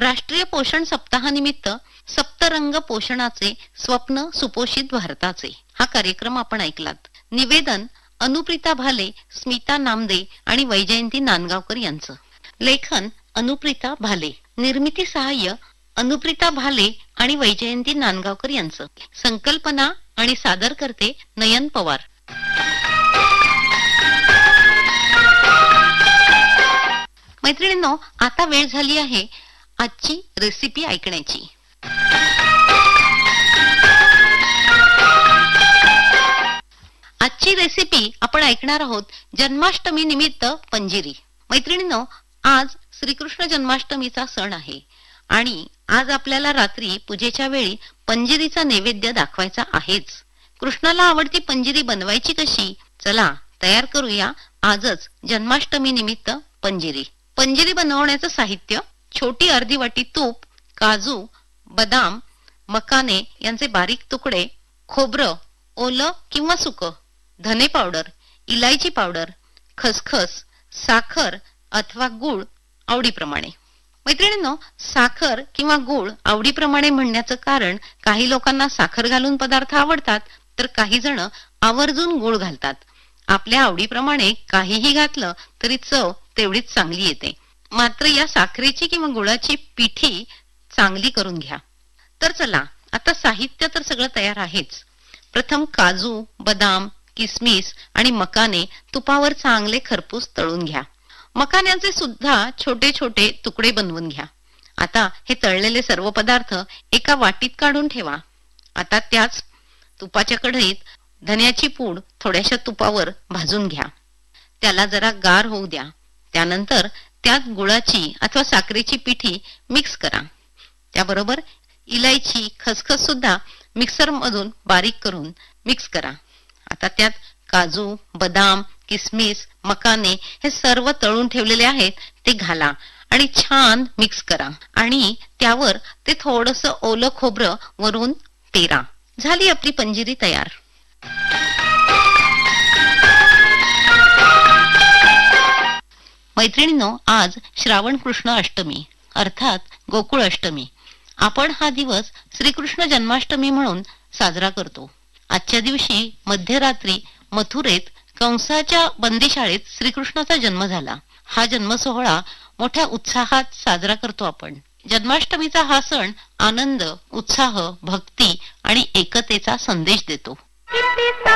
राष्ट्रीय पोषण सप्ताहानिमित्त सप्तरंग पोषणाचे स्वप्न सुपोषित भारताचे हा कार्यक्रम आपण ऐकलात. निवेदन अनुप्रिता भाले, स्मिता नामदे आणि वैजयंती नांदगावकर यांचं. लेखन अनुप्रिता भाले, निर्मिती सहाय्य अनुप्रिता भाले आणि वैजयंती नांदगावकर यांचं. संकल्पना आणि सादर करते नयन पवार. मैत्रिणींनो, आता वेळ झाली आहे आजची रेसिपी ऐकण्याची. आजची रेसिपी आपण ऐकणार आहोत जन्माष्टमी निमित्त पंजिरी. मैत्रिणींनो, आज श्रीकृष्ण जन्माष्टमीचा सण आहे आणि आज आपल्याला रात्री पूजेच्या वेळी पंजिरीचा नैवेद्य दाखवायचा आहेच. कृष्णाला आवडती पंजिरी बनवायची कशी? चला तयार करूया आजच जन्माष्टमी निमित्त पंजिरी. पंजिरी बनवण्याचं साहित्य: छोटी अर्धी वाटी तूप, काजू, बदाम, मकाने यांचे बारीक तुकडे, खोबरं ओलं किंवा सुकं, धने पावडर, इलायची पावडर, खसखस, साखर अथवा गूळ आवडीप्रमाणे. मैत्रिणींनो, साखर किंवा गूळ आवडीप्रमाणे म्हणण्याचं कारण काही लोकांना साखर घालून पदार्थ आवडतात तर काही जण आवर्जून गूळ घालतात. आपल्या आवडीप्रमाणे काहीही घातलं तरी चव तेवढीच चांगली येते. मात्र या साखरेची किंवा गुळाची पिठी चांगली करून घ्या. तर चला, आता साहित्य तर सगळं तयार आहेच. प्रथम काजू, बदाम, किसमिस आणि मकाने तुपावर चांगले खरपूस तळून घ्या. मकान्यांचे सुद्धा छोटे छोटे तुकडे बनवून घ्या. आता हे तळलेले सर्व पदार्थ एका वाटीत काढून ठेवा. आता त्याच तुपाच्या कढईत धन्याची पूड थोड्याशा तुपावर भाजून घ्या. त्याला जरा गार होऊ द्या. त्यानंतर त्यात गुळाची अथवा साखरेची पिठी मिक्स करा. त्याबरोबर इलायची, खसखस सुद्धा मिक्सर मधून बारीक करून मिक्स करा. आता त्यात काजू, बदाम, किसमिस, मकाने हे सर्व तळून ठेवलेले आहेत ते घाला आणि छान मिक्स करा आणि त्यावर ते थोडंसं ओलं खोबरं वरून पेरा. झाली आपली पंजिरी तयार. मैत्रिणींनो, आज श्रावण कृष्ण अष्टमी अर्थात गोकुळ अष्टमी. आपण हा दिवस श्रीकृष्ण जन्माष्टमी म्हणून साजरा करतो. आजच्या दिवशी मध्यरात्री मथुरेत कंसाच्या बंदीशाळेत श्रीकृष्णाचा जन्म झाला. हा जन्म सोहळा मोठ्या उत्साहात साजरा करतो आपण. जन्माष्टमीचा हा सण आनंद, उत्साह, भक्ती आणि एकतेचा संदेश देतो.